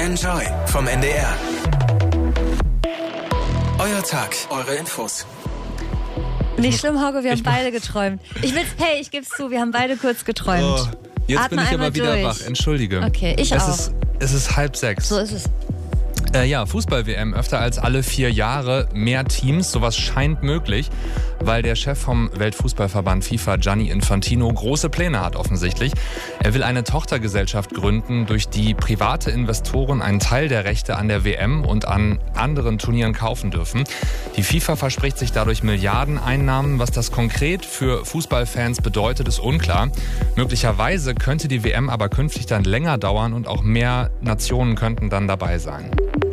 Enjoy vom NDR. Euer Tag, eure Infos. Nicht schlimm, Hauke, wir haben beide geträumt. Ich geb's zu, wir haben beide kurz geträumt. Oh, jetzt Atme bin ich aber wieder durch. wach, entschuldige. Okay, ich auch. Es ist 5:30. So ist es. Fußball-WM öfter als alle 4 Jahre, mehr Teams, sowas scheint möglich, weil der Chef vom Weltfußballverband FIFA, Gianni Infantino, große Pläne hat offensichtlich. Er will eine Tochtergesellschaft gründen, durch die private Investoren einen Teil der Rechte an der WM und an anderen Turnieren kaufen dürfen. Die FIFA verspricht sich dadurch Milliardeneinnahmen. Was das konkret für Fußballfans bedeutet, ist unklar. Möglicherweise könnte die WM aber künftig dann länger dauern und auch mehr Nationen könnten dann dabei sein.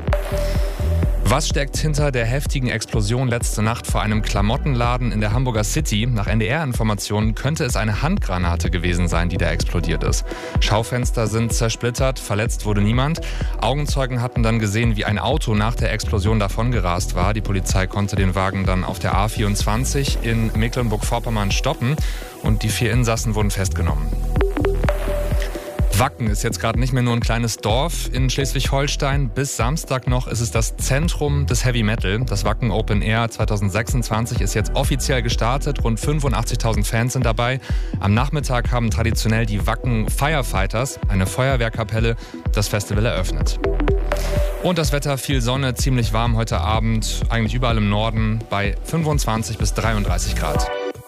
Was steckt hinter der heftigen Explosion letzte Nacht vor einem Klamottenladen in der Hamburger City? Nach NDR-Informationen könnte es eine Handgranate gewesen sein, die da explodiert ist. Schaufenster sind zersplittert, verletzt wurde niemand. Augenzeugen hatten dann gesehen, wie ein Auto nach der Explosion davongerast war. Die Polizei konnte den Wagen dann auf der A24 in Mecklenburg-Vorpommern stoppen und die 4 Insassen wurden festgenommen. Wacken ist jetzt gerade nicht mehr nur ein kleines Dorf in Schleswig-Holstein. Bis Samstag noch ist es das Zentrum des Heavy Metal. Das Wacken Open Air 2026 ist jetzt offiziell gestartet. Rund 85.000 Fans sind dabei. Am Nachmittag haben traditionell die Wacken Firefighters, eine Feuerwehrkapelle, das Festival eröffnet. Und das Wetter, viel Sonne, ziemlich warm heute Abend, eigentlich überall im Norden bei 25 bis 33 Grad.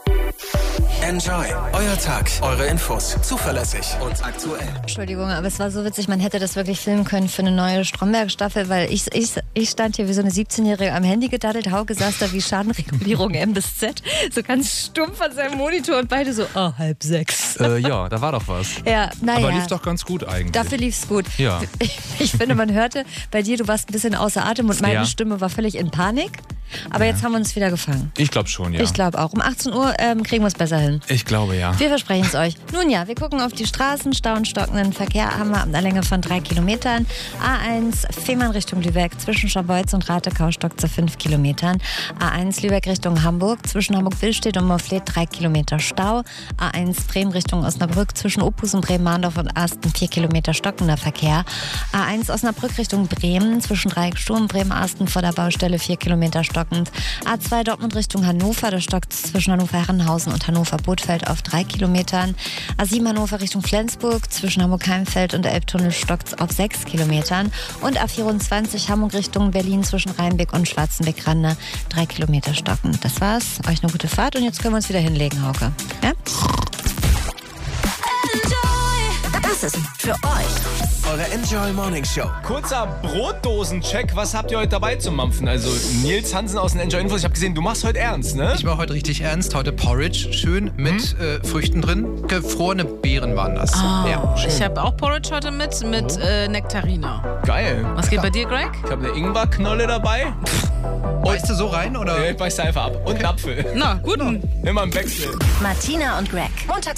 Enjoy, euer Tag, eure Infos, zuverlässig und aktuell. Entschuldigung, aber es war so witzig, man hätte das wirklich filmen können für eine neue Stromberg-Staffel, weil ich stand hier wie so eine 17-Jährige am Handy gedaddelt, Hauke saß da wie Schadenregulierung M bis Z, so ganz stumpf an seinem Monitor und beide so, 5:30. Ja, da war doch was. Ja, naja. Aber lief doch ganz gut eigentlich. Dafür lief's gut. Ja. Ich finde, man hörte bei dir, du warst ein bisschen außer Atem und meine Stimme war völlig in Panik. Aber jetzt haben wir uns wieder gefangen. Ich glaube schon, ja. Ich glaube auch. Um 18 Uhr kriegen wir es besser hin. Ich glaube, ja. Wir versprechen es euch. Nun ja, wir gucken auf die Straßen. Stau und stockenden Verkehr haben wir ab einer Länge von 3 Kilometern. A1 Fehmarn Richtung Lübeck zwischen Scharbeutz und Ratekau stockt zu 5 Kilometern. A1 Lübeck Richtung Hamburg zwischen Hamburg-Willstedt und Moorfleet 3 Kilometer Stau. A1 Bremen Richtung Osnabrück zwischen Opus und Bremen-Mahndorf und Asten 4 Kilometer stockender Verkehr. A1 Osnabrück Richtung Bremen zwischen Dreiecksturm und Bremen-Asten vor der Baustelle 4 Kilometer stockend. A2 Dortmund Richtung Hannover, da stockt zwischen Hannover-Herrenhausen und Hannover-Bothfeld auf 3 Kilometern. A7 Hannover Richtung Flensburg, zwischen Hamburg-Heimfeld und Elbtunnel stockt auf 6 Kilometern. Und A24 Hamburg Richtung Berlin zwischen Rheinbeck und Schwarzenbeck-Rande 3 Kilometer stockend. Das war's. Euch eine gute Fahrt und jetzt können wir uns wieder hinlegen, Hauke. Ja? Das ist für euch Eure Enjoy Morning Show. Kurzer Brotdosencheck. Was habt ihr heute dabei zum Mampfen? Also Nils Hansen aus den Enjoy Infos. Ich habe gesehen, du machst heute ernst, ne? Ich war heute richtig ernst. Heute Porridge, schön mit Früchten drin. Gefrorene Beeren waren das. Ja, Ich habe auch Porridge heute mit Nektarine. Geil. Was geht bei dir, Greg? Ich habe eine Ingwerknolle dabei. beißt du so rein, oder? Ja, ich beiß da einfach ab. Und einen Apfel. Na, guten. Immer im Wechsel. Martina und Greg. Montags